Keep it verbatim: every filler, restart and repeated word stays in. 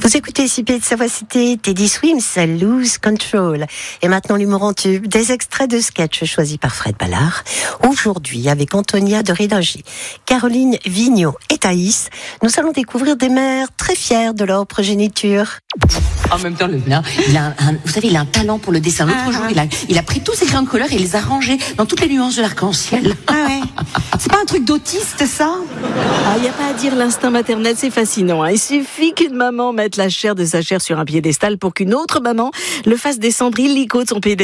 Vous écoutez C P de Savoie Cité, Teddy Swims, Lose Control. Et maintenant l'humour en tube, des extraits de sketchs choisis par Fred Ballard. Aujourd'hui, avec Antonia de Rédingy, Caroline Vigneault et Thaïs, nous allons découvrir des mères très fières de leur progéniture. En même temps, le mien, il a un, un, vous savez, il a un talent pour le dessin. L'autre ah, jour, il a, il a pris tous ses crayons de couleur et il les a rangés dans toutes les nuances de l'arc-en-ciel. Ah ouais. C'est pas un truc d'autiste, ça? Ah, il n'y a pas à dire, l'instinct maternel, c'est fascinant. Hein. Il suffit qu'une maman mette la chair de sa chair sur un piédestal pour qu'une autre maman le fasse descendre illico de son piédestal.